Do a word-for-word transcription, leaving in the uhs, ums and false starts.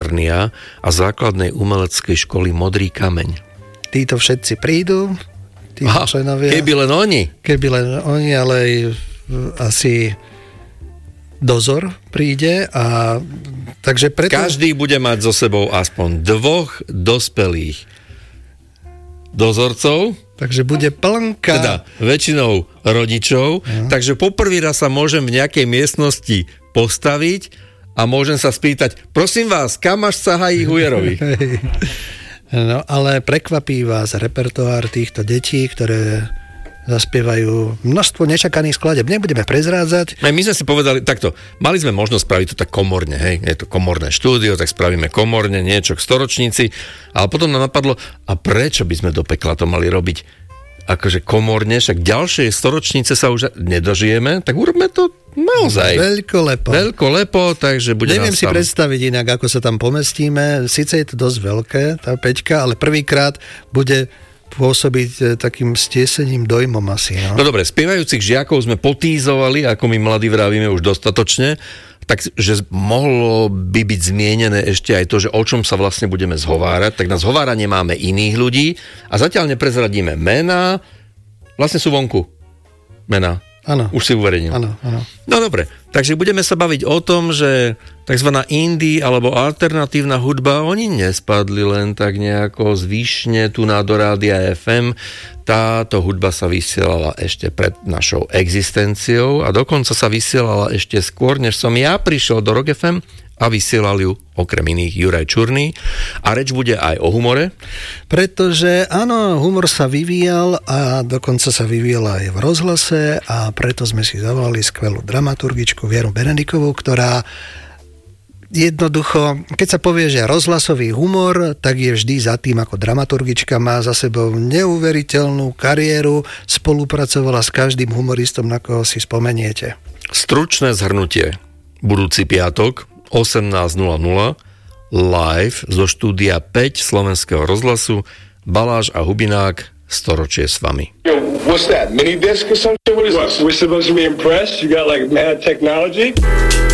Liturnia a základnej umeleckej školy Modrý kameň. Títo všetci prídu, títo Aha, členovia. Keby len oni. Keby len oni, ale aj asi dozor príde a takže preto... Každý bude mať so sebou aspoň dvoch dospelých dozorcov. Takže bude plnka. Teda väčšinou rodičov. Aha. Takže poprvý raz sa môžem v nejakej miestnosti postaviť a môžem sa spýtať, prosím vás, kam až sahají Hujerovi? No, ale prekvapí vás repertoár týchto detí, ktoré zaspievajú množstvo nečakaných skladeb. Nebudeme prezrádzať. My sme si povedali, takto, mali sme možnosť spraviť to tak komorne, hej, je to komorné štúdio, tak spravíme komorne, niečo k storočnici, ale potom nám napadlo, a prečo by sme do pekla to mali robiť akože komorne, však ďalšie storočnice sa už nedožijeme, tak urobme to naozaj. Veľkolepo. Veľkolepo, takže bude Neviem nás si tam... predstaviť inak, ako sa tam pomestíme. Sice je to dosť veľké, tá peťka, ale prvýkrát bude pôsobiť takým stiesením dojmom asi. No, no dobre, spievajúcich žiakov sme potízovali, ako my mladí vravíme už dostatočne, takže mohlo by byť zmienené ešte aj to, že o čom sa vlastne budeme zhovárať. Tak na zhováranie máme iných ľudí a zatiaľ neprezradíme mená. Vlastne sú vonku mená. Áno. Už si uverejnil. Áno, áno. No dobre, takže budeme sa baviť o tom, že takzvaná indie alebo alternatívna hudba, oni nespadli len tak nejako zvyšne tu na do Rádia ef em. Táto hudba sa vysielala ešte pred našou existenciou a dokonca sa vysielala ešte skôr, než som ja prišiel do Rock ef em a vysielal ju okrem iných Juraj Čurný. A reč bude aj o humore. Pretože áno, humor sa vyvíjal a dokonca sa vyvíjal aj v rozhlase a preto sme si zavolali skvelú dramaturgičku Vieru Benedikovú, ktorá jednoducho, keď sa povie, že rozhlasový humor, tak je vždy za tým, ako dramaturgička má za sebou neuveriteľnú kariéru, spolupracovala s každým humoristom, na koho si spomeniete. Stručné zhrnutie. Budúci piatok osemnásť nula nula live zo štúdia päť Slovenského rozhlasu Baláž a Hubinák, storočie s vami. Yo, what's that? Mini disc or something? What is this? We're supposed to be impressed? You got like mad technology?